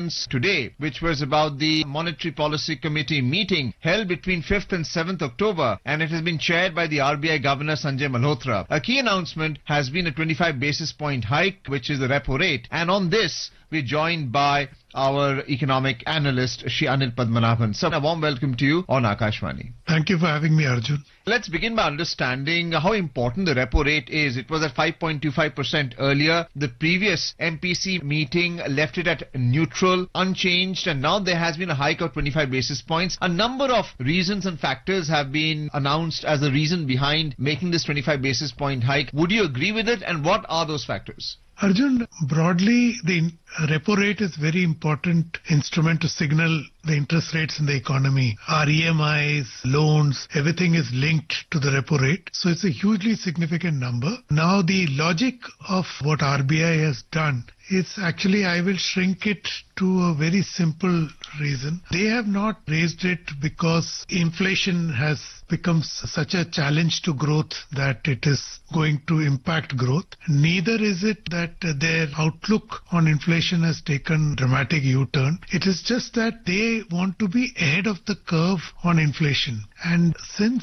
conference today, which was about the Monetary Policy Committee meeting held between 5th and 7th October, and it has been chaired by the RBI Governor Sanjay Malhotra. A key announcement has been a 25 basis point hike, which is the repo rate. And on this, we're joined by our economic analyst, Shri Anil Padmanabhan. So, a warm welcome to you on Akashvani. Thank you for having me, Arjun. Let's begin by understanding how important the repo rate is. It was at 5.25% earlier. The previous MPC meeting left it at neutral, unchanged, and now there has been a hike of 25 basis points. A number of reasons and factors have been announced as the reason behind making this 25 basis point hike. Would you agree with it, and what are those factors? Arjun, broadly, the repo rate is very important instrument to signal the interest rates in the economy. Our EMIs, loans, everything is linked to the repo rate. So it's a hugely significant number. Now, the logic of what RBI has done is actually, I will shrink it to a very simple reason. They have not raised it because inflation has become such a challenge to growth that it is going to impact growth. Neither is it that their outlook on inflation has taken dramatic U-turn. It is just that they want to be ahead of the curve on inflation. And since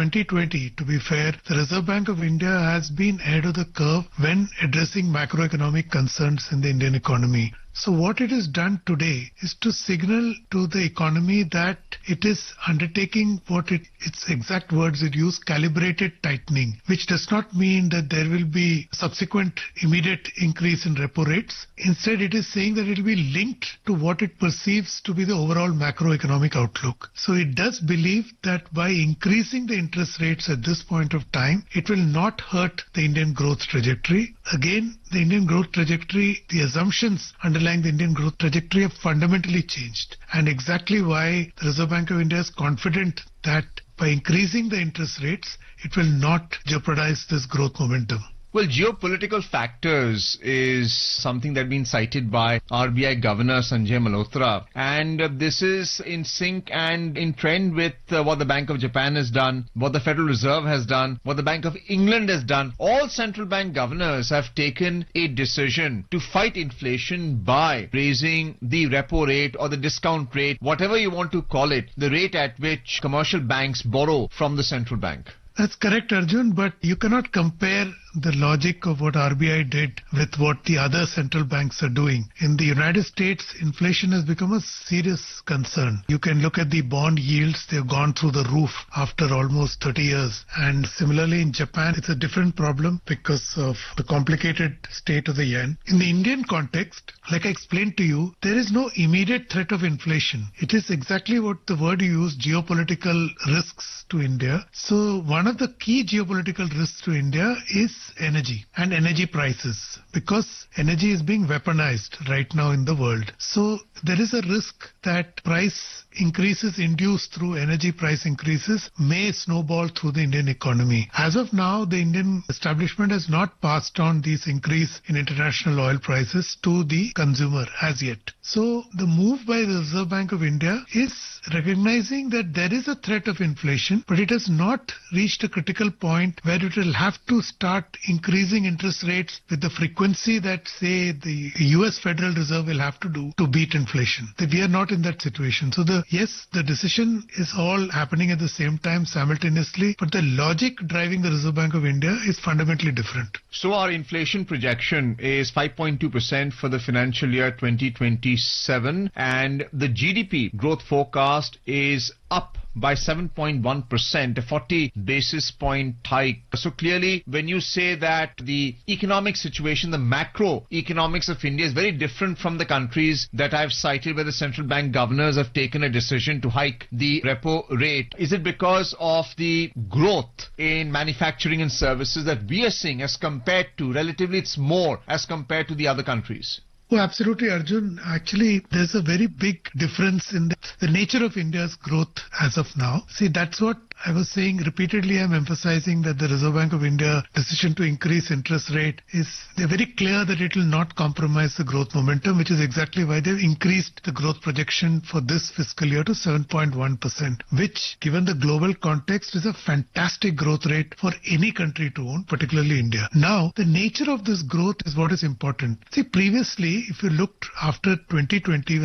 2020, to be fair, the Reserve Bank of India has been ahead of the curve when addressing macroeconomic concerns in the Indian economy. So what it has done today is to signal to the economy that it is undertaking what its exact words it used, calibrated tightening, which does not mean that there will be subsequent immediate increase in repo rates. Instead, it is saying that it will be linked to what it perceives to be the overall macroeconomic outlook. So it does believe that by increasing the interest rates at this point of time, it will not hurt the Indian growth trajectory. Again, the Indian growth trajectory, the assumptions underlying the Indian growth trajectory have fundamentally changed. And exactly why the Reserve Bank of India is confident that by increasing the interest rates, it will not jeopardize this growth momentum. Well, geopolitical factors is something that's been cited by RBI Governor Sanjay Malhotra, and this is in sync and in trend with what the Bank of Japan has done, what the Federal Reserve has done, what the Bank of England has done. All central bank governors have taken a decision to fight inflation by raising the repo rate or the discount rate, whatever you want to call it, the rate at which commercial banks borrow from the central bank. That's correct, Arjun, but you cannot compare the logic of what RBI did with what the other central banks are doing. In the United States, inflation has become a serious concern. You can look at the bond yields. They've gone through the roof after almost 30 years. And similarly, in Japan, it's a different problem because of the complicated state of the yen. In the Indian context, like I explained to you, there is no immediate threat of inflation. It is exactly what the word you use, geopolitical risks to India. So one of the key geopolitical risks to India is energy and energy prices, because energy is being weaponized right now in the world. So there is a risk that price increases induced through energy price increases may snowball through the Indian economy. As of now, the Indian establishment has not passed on this increase in international oil prices to the consumer as yet. So the move by the Reserve Bank of India is recognizing that there is a threat of inflation, but it has not reached a critical point where it will have to start increasing interest rates with the frequency that, say, the US Federal Reserve will have to do to beat inflation. We are not in that situation. So the decision is all happening at the same time simultaneously, but the logic driving the Reserve Bank of India is fundamentally different. So our inflation projection is 5.2% for the financial year 2027, and the GDP growth forecast is up by 7.1%, a 40 basis point hike. So clearly, when you say that the economic situation, the macroeconomics of India is very different from the countries that I've cited where the central bank governors have taken a decision to hike the repo rate, is it because of the growth in manufacturing and services that we are seeing as compared to, relatively it's more as compared to the other countries? Oh, absolutely, Arjun. Actually, there's a very big difference in the nature of India's growth as of now. See, that's what I was saying repeatedly. I'm emphasizing that the Reserve Bank of India decision to increase interest rate they're very clear that it will not compromise the growth momentum, which is exactly why they've increased the growth projection for this fiscal year to 7.1%, which, given the global context, is a fantastic growth rate for any country to own, particularly India. Now, the nature of this growth is what is important. See, previously, if you looked after 2020,